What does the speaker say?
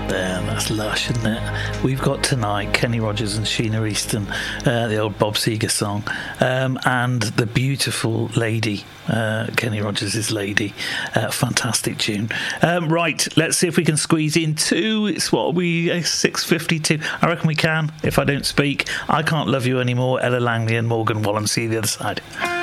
There, that's lush, isn't it? We've got Tonight, Kenny Rogers and Sheena Easton, the old Bob Seger song, and the beautiful Lady, Kenny Rogers' Lady. Fantastic tune. Right, let's see if we can squeeze in two. It's what we 6:52. I reckon we can. If I don't speak, I Can't Love You Anymore. Ella Langley and Morgan Wallen. See you the other side.